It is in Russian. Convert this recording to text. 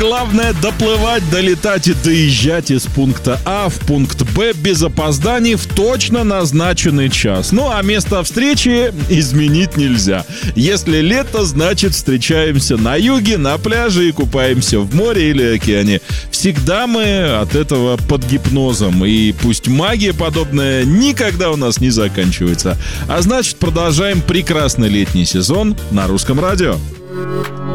Главное доплывать, долетать и доезжать из пункта А в пункт Б без опозданий в точно назначенный час. Ну а место встречи изменить нельзя. Если лето, значит встречаемся на юге, на пляже и купаемся в море или океане. Всегда мы от этого под гипнозом. И пусть магия подобная никогда у нас не заканчивается. А значит, продолжаем прекрасный летний сезон на Русском радио.